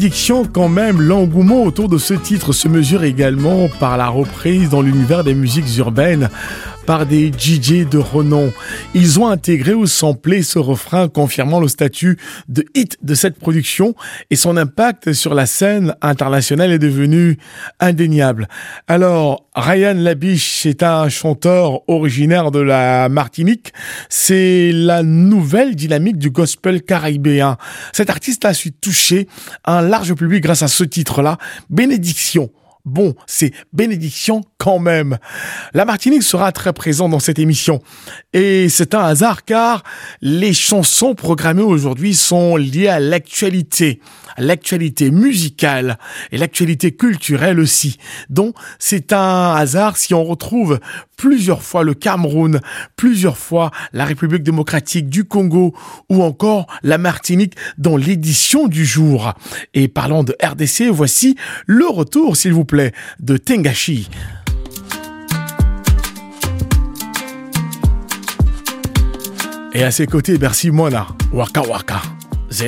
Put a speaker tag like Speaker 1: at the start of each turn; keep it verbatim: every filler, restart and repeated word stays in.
Speaker 1: Bénédiction quand même, l'engouement autour de ce titre se mesure également par la reprise dans l'univers des musiques urbaines par des D J de renom. Ils ont intégré ou samplé ce refrain, confirmant le statut de hit de cette production, et son impact sur la scène internationale est devenu indéniable. Alors, Ryan Labiche est un chanteur originaire de la Martinique. C'est la nouvelle dynamique du gospel caribéen. Cet artiste a su toucher un large public grâce à ce titre-là, Bénédiction. Bon, c'est bénédiction quand même. La Martinique sera très présente dans cette émission. Et c'est un hasard car les chansons programmées aujourd'hui sont liées à l'actualité. L'actualité musicale et l'actualité culturelle aussi. Donc, c'est un hasard si on retrouve plusieurs fois le Cameroun, plusieurs fois la République démocratique du Congo ou encore la Martinique dans l'édition du jour. Et parlant de R D C, voici le retour, s'il vous plaît, de Tengashi. Et à ses côtés, Bercy Mona, Waka Waka.